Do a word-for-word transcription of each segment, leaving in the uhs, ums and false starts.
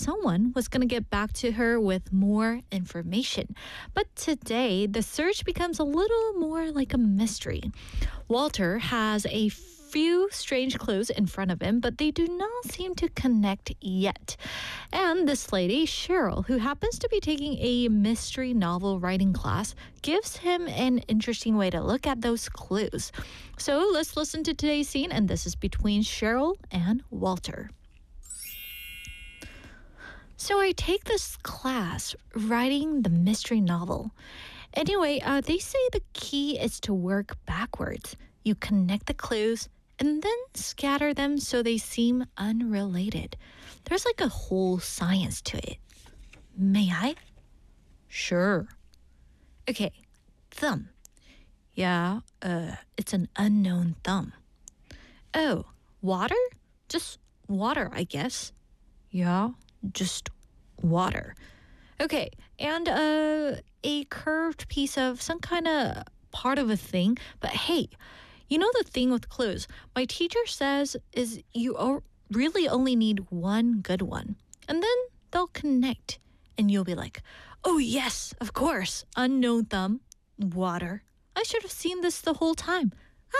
someone was going to get back to her with more information. But today, the search becomes a little more like a mystery. Walter has a few strange clues in front of him, but they do not seem to connect yet. And this lady, Cheryl, who happens to be taking a mystery novel writing class, gives him an interesting way to look at those clues. So let's listen to today's scene, and this is between Cheryl and Walter. So I take this class writing the mystery novel. Anyway, uh, they say the key is to work backwards. You connect the clues and then scatter them so they seem unrelated. There's like a whole science to it. May I? Sure. Okay, thumb. Yeah, uh, it's an unknown thumb. Oh, water? Just water, I guess. Yeah, just water. Okay, and uh, a curved piece of some kind of part of a thing. But hey, you know the thing with clues, my teacher says is you o- really only need one good one. And then they'll connect. And you'll be like, oh yes, of course, unknown thumb, water. I should have seen this the whole time.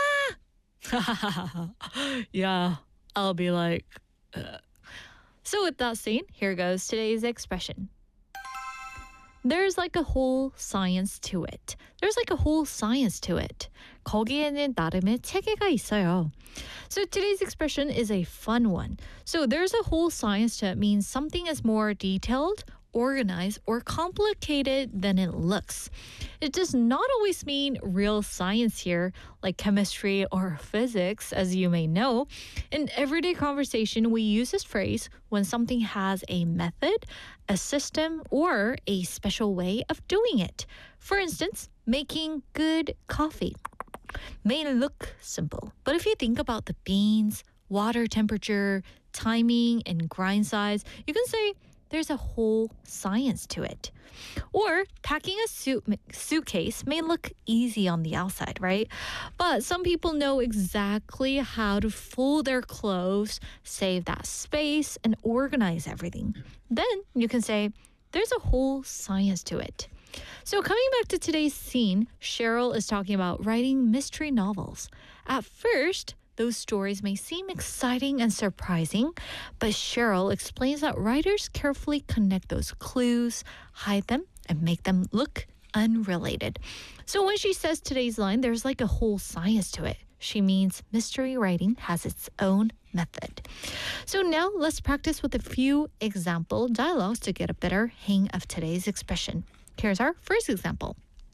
Ah! Yeah, I'll be like... Uh. So with that scene, here goes today's expression. There's like a whole science to it. There's like a whole science to it. 거기에는 나름의 체계가 있어요. So today's expression is a fun one. So there's a whole science to it means something is more detailed, organized, or complicated than it looks. It does not always mean real science here, like chemistry or physics, as you may know. In everyday conversation, we use this phrase when something has a method, a system, or a special way of doing it. For instance, making good coffee may look simple, but if you think about the beans, water temperature, timing, and grind size, you can say there's a whole science to it. Or packing a suit, suitcase may look easy on the outside, right? But some people know exactly how to fold their clothes, save that space, and organize everything. Then you can say there's a whole science to it. So coming back to today's scene, Cheryl is talking about writing mystery novels. At first, those stories may seem exciting and surprising, but Cheryl explains that writers carefully connect those clues, hide them, and make them look unrelated. So when she says today's line, there's like a whole science to it. She means mystery writing has its own method. So now let's practice with a few example dialogues to get a better hang of today's expression. Here's our first example.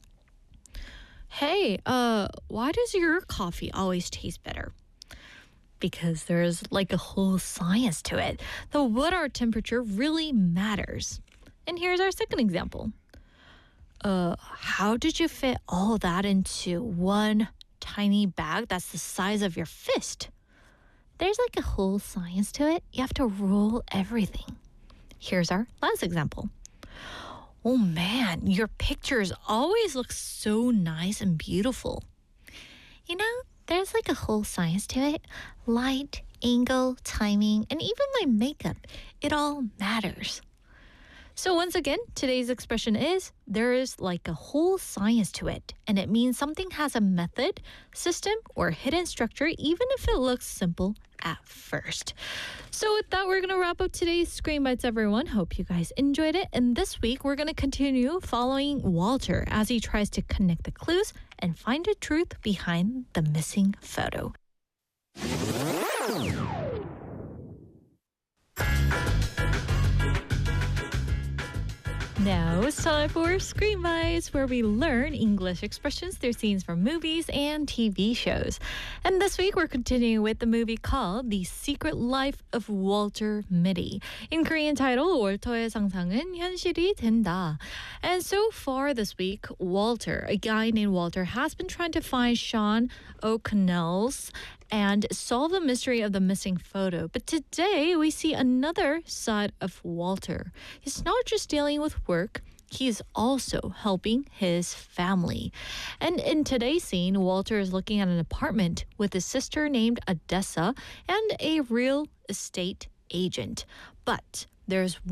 Hey, uh, why does your coffee always taste better? Because there's like a whole science to it. The water temperature really matters. And here's our second example. Uh, how did you fit all that into one tiny bag that's the size of your fist? There's like a whole science to it. You have to roll everything. Here's our last example. Oh man, your pictures always look so nice and beautiful. You know, there's like a whole science to it. Light, angle, timing, and even my makeup. It all matters. So once again, today's expression is there is like a whole science to it. And it means something has a method, system, or hidden structure, even if it looks simple at first. So with that, we're going to wrap up today's Screen Bites, everyone. Hope you guys enjoyed it. And this week, we're going to continue following Walter as he tries to connect the clues and find the truth behind the missing photo. Now it's time for Screen Bites, where we learn English expressions through scenes from movies and T V shows. And this week, we're continuing with the movie called The Secret Life of Walter Mitty. In Korean title, 월터의 상상은 현실이 된다. And so far this week, Walter, a guy named Walter, has been trying to find Sean O'Connell's and solve the mystery of the missing photo. But today, we see another side of Walter. He's not just dealing with work, he's also helping his family. And in today's scene, Walter is looking at an apartment with his sister named Odessa and a real estate agent. But there's